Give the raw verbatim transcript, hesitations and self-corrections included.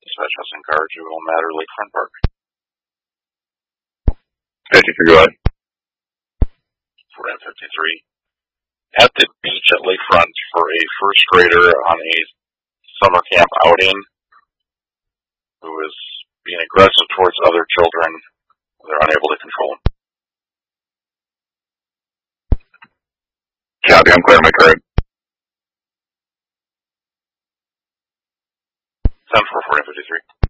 Dispatch Housing Car, Juvenile Matter, Lakefront Park. fifty-three, go ahead. For M fifty-three. At the beach at Lakefront for a first grader on a summer camp outing who is being aggressive towards other children. They're unable to control him. Copy, I'm clear, my card. ten four for M fifty-three.